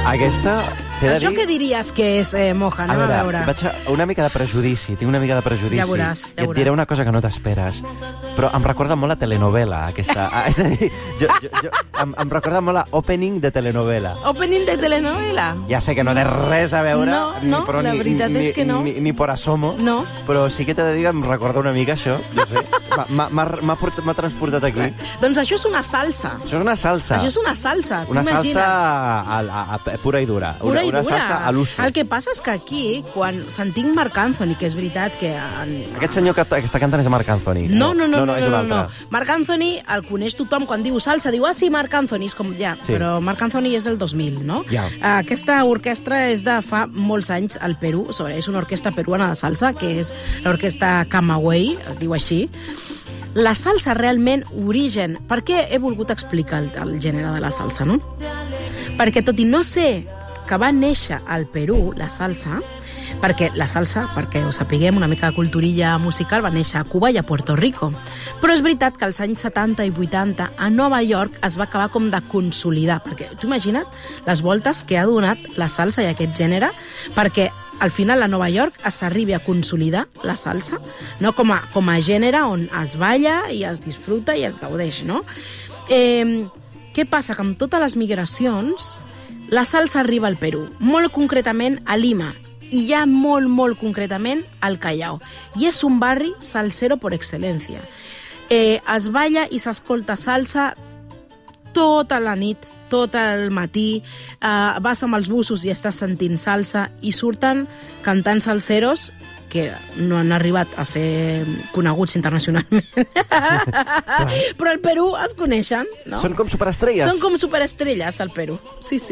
Aquesta... Això què diries que és, Moja? Anem a veure. Vaig una mica de prejudici, tinc una mica de prejudici. Ja veuràs. I et diré una cosa que no t'esperes. Però em recorda molt a telenovela, aquesta. És a dir, em recorda molt a opening de telenovela. Opening de telenovela? Ja sé que no té res a veure. No, la veritat és que no. Ni por asomo. No. Però sí que t'he de dir que em recorda una mica això. No sé. M'ha transportat aquí. Doncs això és una salsa. Això és una salsa. Això és una salsa. Una salsa pura i dura. Una salsa a l'uso. El que passa és que aquí, quan sentim Marc Anthony, que és veritat que... Aquest senyor que està cantant és Marc Anthony. No, és un altre. Marc Anthony el coneix tothom quan diu salsa, diu, sí, Marc Anthony, és com, ja, sí. Però Marc Anthony és del 2000, no? Ja. Aquesta orquestra és de fa molts anys al Perú, és una orquestra peruana de salsa, que és l'orquestra Camagüey, es diu així. La salsa realment origen... Per què he volgut explicar el gènere de la salsa, no? Perquè tot i no ser que va néixer al Perú, la salsa, perquè ho sapiguem, una mica de culturilla musical, va néixer a Cuba i a Puerto Rico. Però és veritat que als anys 70 i 80 a Nova York es va acabar com de consolidar, perquè tu imagina't les voltes que ha donat la salsa i aquest gènere, perquè al final a Nova York s'arribi a consolidar la salsa, no com a gènere on es balla i es disfruta i es gaudeix, no? Què passa? Que amb totes les migracions la salsa arriba al Perú, molt concretament a Lima, i ja molt concretament al Callao. I és un barri salsero per excel·lència. Es balla i s'escolta salsa tota la nit, tot el matí, vas amb els busos i estàs sentint salsa i surten cantants salseros que no han arribat a ser coneguts internacionalment. Però al Perú es coneixen, no? Són com superestrelles. Són com superestrelles al Perú, sí.